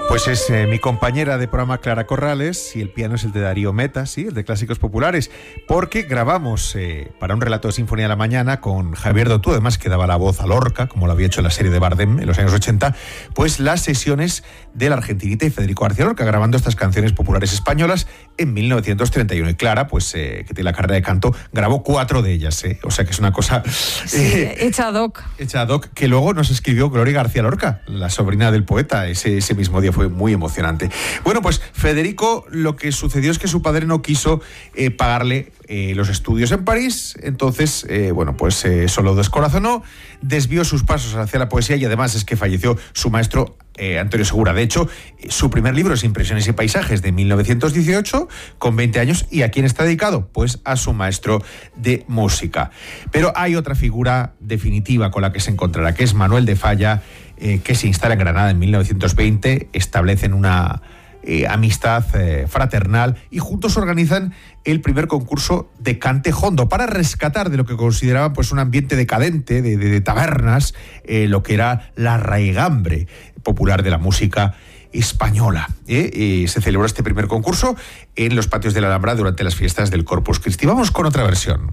Pues es mi compañera de programa Clara Corrales y el piano es el de Darío Meta, sí, el de Clásicos Populares, porque grabamos para un relato de Sinfonía de la Mañana con Javier Dotú, además que daba la voz a Lorca, como lo había hecho en la serie de Bardem en los años 80, pues las sesiones de la Argentinita y Federico García Lorca, grabando estas canciones populares españolas en 1931. Y Clara, pues que tiene la carrera de canto, grabó 4 de ellas, o sea que es una cosa... hecha ad hoc. Hecha ad hoc, que luego nos escribió Gloria García Lorca, la sobrina del poeta, ese mismo día. Fue muy emocionante. Bueno, pues Federico, lo que sucedió es que su padre no quiso pagarle los estudios en París, entonces, eso lo descorazonó, desvió sus pasos hacia la poesía y además es que falleció su maestro Antonio Segura. De hecho, su primer libro es Impresiones y Paisajes de 1918, con 20 años, ¿y a quién está dedicado? Pues a su maestro de música. Pero hay otra figura definitiva con la que se encontrará, que es Manuel de Falla, que se instala en Granada en 1920, establecen una amistad fraternal y juntos organizan el primer concurso de cante jondo para rescatar de lo que consideraban pues un ambiente decadente de tabernas, lo que era la raigambre popular de la música española. Se celebró este primer concurso en los patios de la Alhambra durante las fiestas del Corpus Christi. Vamos con otra versión.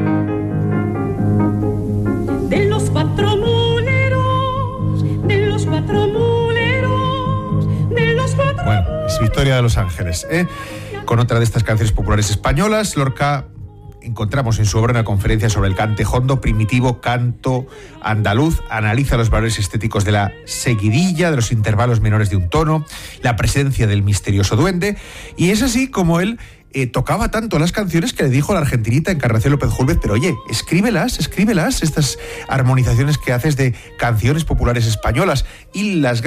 De los cuatro muleros, de los cuatro muleros, de los cuatro... Bueno, es Victoria de los Ángeles, Con otra de estas canciones populares españolas, Lorca encontramos en su obra una conferencia sobre el cante jondo, primitivo canto andaluz, analiza los valores estéticos de la seguidilla, de los intervalos menores de un tono, la presencia del misterioso duende, y es así como él tocaba tanto las canciones que le dijo a la Argentinita Encarnación López Júlvez, pero oye, escríbelas, estas armonizaciones que haces de canciones populares españolas, y las